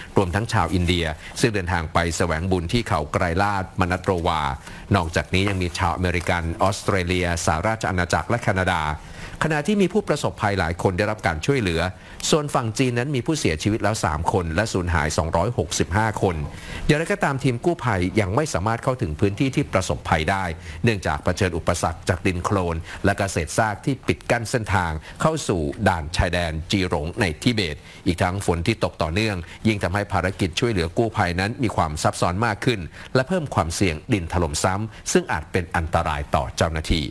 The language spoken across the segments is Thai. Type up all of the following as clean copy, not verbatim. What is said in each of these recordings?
รวมทั้งชาวอินเดียซึ่งเดินทางไปแสวงบุญที่เขาไกรลาดมนัตโรวานอกจากนี้ยังมีชาวอเมริกันออสเตรเลียสหราชอาณาจักรและแคนาดาขณะที่มีผู้ประสบภัยหลายคนได้รับการช่วยเหลือส่วนฝั่งจีนนั้นมีผู้เสียชีวิตแล้ว3คนและสูญหาย265คนอย่างไรก็ตามทีมกู้ภัยยังไม่สามารถเข้าถึงพื้นที่ที่ประสบภัยได้เนื่องจากเผชิญอุปสรรคจากดินโคลนและเศษซากที่ปิดกั้นเส้นทางเข้าสู่ด่านชายแดนจีหลงในทิเบตอีกทั้งฝนที่ตกต่อเนื่องยิ่งทำให้ภารกิจช่วยเหลือกู้ภัยนั้นมีความซับซ้อนมากขึ้นและเพิ่มความเสี่ยงดินถล่มซ้ำซึ่งอาจเป็นอันตรายต่อเจ้าหน้าที่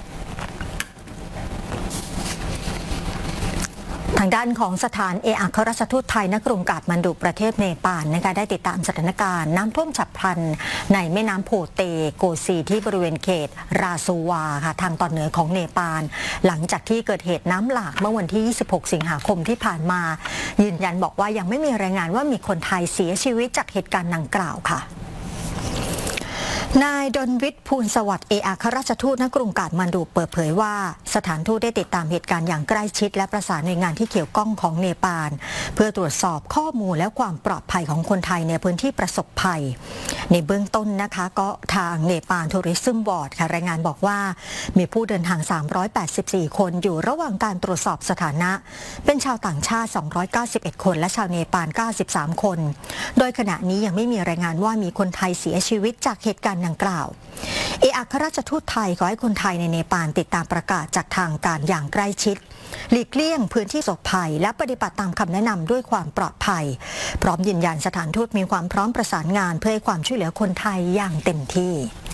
ทางด้านของสถานเอกอัครราชทูตไทยณกรุงกาฐมาณฑุประเทศเนปาลนะคะได้ติดตามสถานการณ์น้ำท่วมฉับพลันในแม่น้ำโพเตโกซีที่บริเวณเขตราซูวาค่ะทางตอนเหนือของเนปาลหลังจากที่เกิดเหตุน้ำหลากเมื่อวันที่26สิงหาคมที่ผ่านมายืนยันบอกว่ายังไม่มีรายงานว่ามีคนไทยเสียชีวิตจากเหตุการณ์ดังกล่าวค่ะนายดลวิทย์ภูลสวัสดิ์เอกอัครราชทูตณกรุงกาฐมาณฑุเปิดเผยว่าสถานทูตได้ติดตามเหตุการณ์อย่างใกล้ชิดและประสานหน่วยงานที่เกี่ยวข้องของเนปาลเพื่อตรวจสอบข้อมูลและความปลอดภัยของคนไทยในพื้นที่ประสบภัยในเบื้องต้นนะคะก็ทางเนปาลทัวริซึมบอร์ดค่ะรายงานบอกว่ามีผู้เดินทาง384คนอยู่ระหว่างการตรวจสอบสถานะเป็นชาวต่างชาติ291คนและชาวเนปาล93คนโดยขณะนี้ยังไม่มีรายงานว่ามีคนไทยเสียชีวิตจากเหตุการณ์ดังกล่าวเอกอัครราชทูตไทยขอให้คนไทยในเนปาลติดตามประกาศจากทางการอย่างใกล้ชิดหลีกเลี่ยงพื้นที่ประสบภัยและปฏิบัติตามคำแนะนำด้วยความปลอดภัยพร้อมยืนยันสถานทูตมีความพร้อมประสานงานเพื่อให้ความช่วยเหลือคนไทยอย่างเต็มที่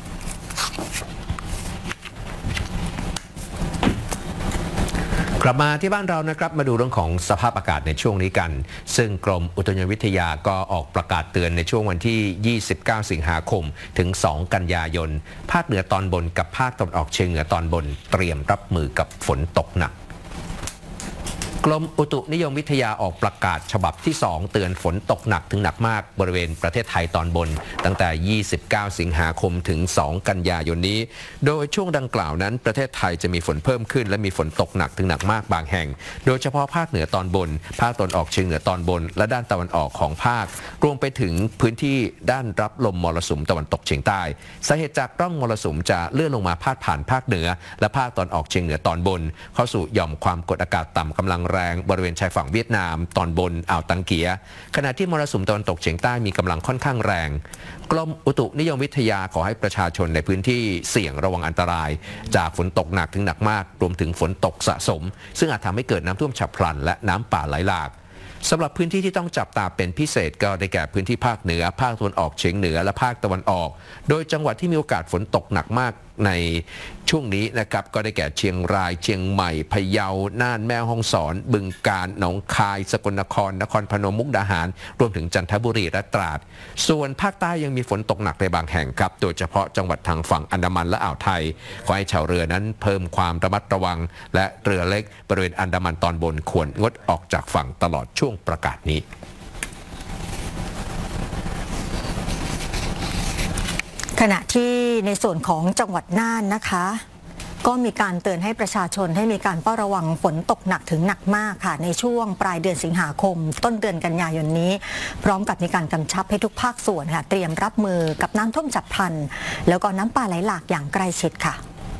กลับมาที่บ้านเรานะครับมาดูเรื่องของสภาพอากาศในช่วงนี้กันซึ่งกรมอุตุนิยมวิทยาก็ออกประกาศเตือนในช่วงวันที่29สิงหาคมถึง2กันยายนภาคเหนือตอนบนกับภาคตะวันออกเฉียงเหนือตอนบนเตรียมรับมือกับฝนตกหนักกรมอุตุนิยมวิทยาออกประกาศฉบับที่2เตือนฝนตกหนักถึงหนักมากบริเวณประเทศไทยตอนบนตั้งแต่29สิงหาคมถึง2กันยายนนี้โดยช่วงดังกล่าวนั้นประเทศไทยจะมีฝนเพิ่มขึ้นและมีฝนตกหนักถึงหนักมากบางแห่งโดยเฉพาะภาคเหนือตอนบนภาคตะวันออกเฉียงเหนือตอนบนและด้านตะวันออกของภาครวมไปถึงพื้นที่ด้านรับลมมรสุมตะวันตกเฉียงใต้สาเหตุจากร่องมรสุมจะเลื่อนลงมาพาดผ่านภาคเหนือและภาคตะวันออกเฉียงเหนือตอนบนเข้าสู่หย่อมความกดอากาศต่ำกำลังแรงบริเวณชายฝั่งเวียดนามตอนบนอ่าวตังเกียขณะที่มรสุมตะวันตกเฉียงใต้มีกำลังค่อนข้างแรงกรมอุตุนิยมวิทยาขอให้ประชาชนในพื้นที่เสี่ยงระวังอันตรายจากฝนตกหนักถึงหนักมากรวมถึงฝนตกสะสมซึ่งอาจทำให้เกิดน้ำท่วมฉับพลันและน้ำป่าไหลหลากสำหรับพื้นที่ที่ต้องจับตาเป็นพิเศษก็ได้แก่พื้นที่ภาคเหนือภาคตะวันออกเฉียงเหนือและภาคตะวันออกโดยจังหวัดที่มีโอกาสฝนตกหนักมากในช่วงนี้นะครับก็ได้แก่เชียงรายเชียงใหม่พะเยาน่านแม่ฮ่องสอนบึงกาฬหนองคายสกลนครนครพนมมุกดาหารรวมถึงจันทบุรีและตราดส่วนภาคใต้ยังมีฝนตกหนักในบางแห่งครับโดยเฉพาะจังหวัดทางฝั่งอันดามันและอ่าวไทยขอให้ชาวเรือนั้นเพิ่มความระมัดระวังและเรือเล็กบริเวณอันดามันตอนบนควรงดออกจากฝั่งตลอดช่วงประกาศนี้ขณะที่ในส่วนของจังหวัดน่านนะคะก็มีการเตือนให้ประชาชนให้มีการเฝ้าระวังฝนตกหนักถึงหนักมากค่ะในช่วงปลายเดือนสิงหาคมต้นเดือนกันยายนนี้พร้อมกับมีการกำชับให้ทุกภาคส่วนค่ะเตรียมรับมือกับน้ำท่วมฉับพลันแล้วก็น้ำป่าไหลหลากอย่างใกล้ชิดค่ะ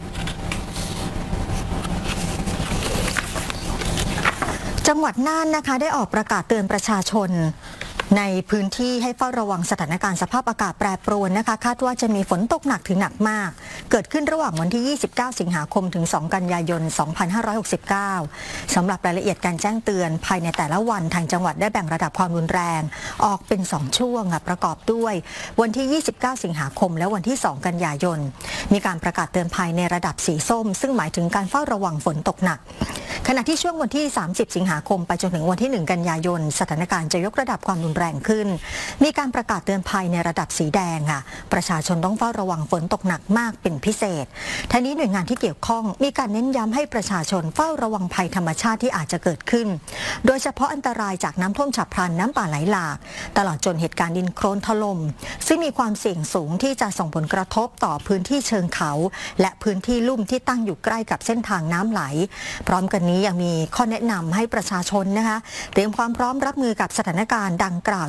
จังหวัดน่านนะคะได้ออกประกาศเตือนประชาชนในพื้นที่ให้เฝ้าระวังสถานการณ์สภาพอากาศแปรปรวนนะคะคาดว่าจะมีฝนตกหนักถึงหนักมากเกิดขึ้นระหว่างวันที่29สิงหาคมถึง2กันยายน2569สำหรับรายละเอียดการแจ้งเตือนภายในแต่ละวันทางจังหวัดได้แบ่งระดับความรุนแรงออกเป็น2ช่วงประกอบด้วยวันที่29สิงหาคมและวันที่2กันยายนมีการประกาศเตือนภัยในระดับสีส้มซึ่งหมายถึงการเฝ้าระวังฝนตกหนักขณะที่ช่วงวันที่30สิงหาคมไปจนถึงวันที่1กันยายนสถานการณ์จะยกระดับความรุนแรงขึ้นมีการประกาศเตือนภัยในระดับสีแดงค่ะประชาชนต้องเฝ้าระวังฝนตกหนักมากเป็นพิเศษทั้งนี้หน่วยงานที่เกี่ยวข้องมีการเน้นย้ำให้ประชาชนเฝ้าระวังภัยธรรมชาติที่อาจจะเกิดขึ้นโดยเฉพาะอันตรายจากน้ำท่วมฉับพลันน้ำป่าไหลหลากตลอดจนเหตุการณ์ดินโคลนถล่มซึ่งมีความเสี่ยงสูงที่จะส่งผลกระทบต่อพื้นที่เชิงเขาและพื้นที่ลุ่มที่ตั้งอยู่ใกล้กับเส้นทางน้ำไหลพร้อมกันนี้ยังมีข้อแนะนำให้ประชาชนนะคะเตรียมความพร้อมรับมือกับสถานการณ์ดัง